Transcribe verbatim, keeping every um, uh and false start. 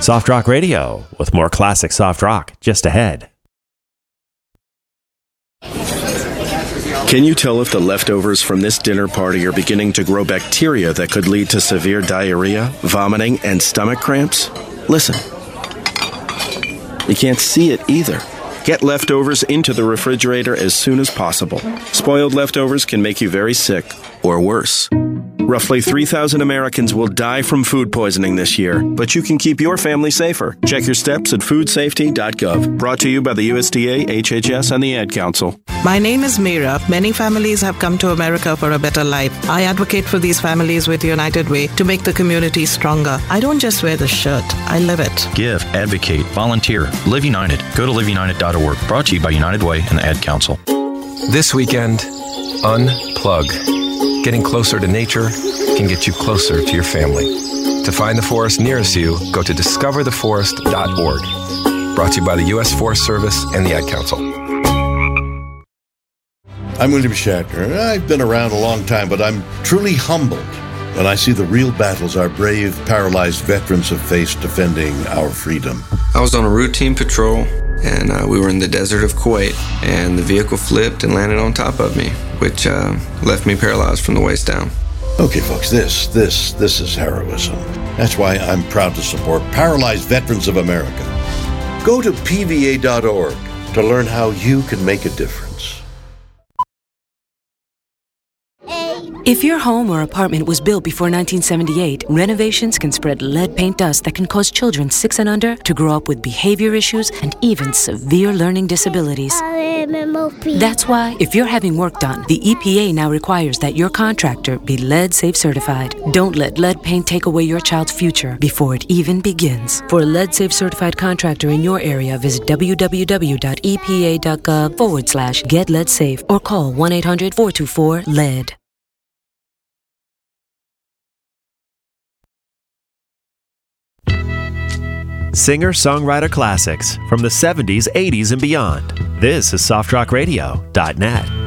Soft Rock Radio, with more classic soft rock just ahead. Can you tell if the leftovers from this dinner party are beginning to grow bacteria that could lead to severe diarrhea, vomiting, and stomach cramps? Listen. You can't see it either. Get leftovers into the refrigerator as soon as possible. Spoiled leftovers can make you very sick, or worse. Roughly three thousand Americans will die from food poisoning this year, but you can keep your family safer. Check your steps at food safety dot gov. Brought to you by the U S D A, H H S, and the Ad Council. My name is Meera. Many families have come to America for a better life. I advocate for these families with United Way to make the community stronger. I don't just wear the shirt, I live it. Give, advocate, volunteer. Live United. Go to live united dot org. Brought to you by United Way and the Ad Council. This weekend, unplug. Getting closer to nature can get you closer to your family. To find the forest nearest you, go to discover the forest dot org. Brought to you by the U S Forest Service and the Ad Council. I'm William Shatner. I've been around a long time, but I'm truly humbled when I see the real battles our brave, paralyzed veterans have faced defending our freedom. I was on a routine patrol, and uh, we were in the desert of Kuwait, and the vehicle flipped and landed on top of me, which uh, left me paralyzed from the waist down. Okay, folks, this, this, this is heroism. That's why I'm proud to support Paralyzed Veterans of America. Go to P V A dot org to learn how you can make a difference. If your home or apartment was built before nineteen seventy-eight, renovations can spread lead paint dust that can cause children six and under to grow up with behavior issues and even severe learning disabilities. That's why, if you're having work done, the E P A now requires that your contractor be lead safe certified. Don't let lead paint take away your child's future before it even begins. For a lead safe certified contractor in your area, visit w w w dot e p a dot gov forward slash get lead safe or call one eight hundred four two four lead. Singer-songwriter classics from the seventies, eighties, and beyond. This is soft rock radio dot net.